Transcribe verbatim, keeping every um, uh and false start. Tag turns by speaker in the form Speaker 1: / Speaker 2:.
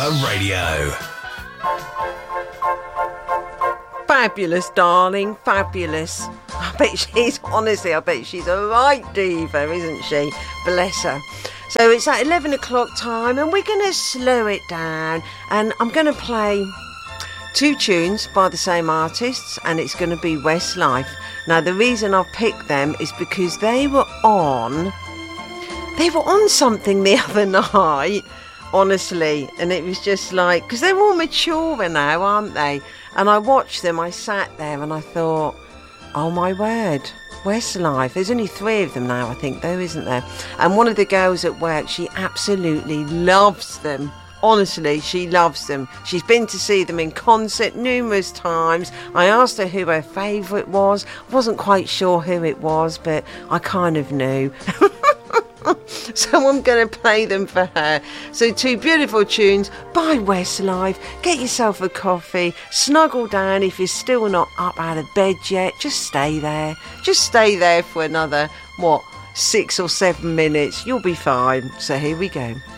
Speaker 1: Radio.
Speaker 2: Fabulous, darling, fabulous. I bet she's, honestly, I bet she's a right diva, isn't she? Bless her. So it's at eleven o'clock time and we're going to slow it down and I'm going to play two tunes by the same artists and it's going to be Westlife. Now, the reason I've picked them is because they were on, they were on something the other night, honestly, and it was just like, because they're all mature now, aren't they? And I watched them, I sat there and I thought, oh my word, Westlife. There's only three of them now, I think, though, isn't there? And one of the girls at work, she absolutely loves them. Honestly, she loves them. She's been to see them in concert numerous times. I asked her who her favourite was. I wasn't quite sure who it was, but I kind of knew. So I'm going to play them for her. So two beautiful tunes by Westlife. Get yourself a coffee. Snuggle down if you're still not up out of bed yet. Just stay there. Just stay there for another, what, six or seven minutes. You'll be fine. So here we go.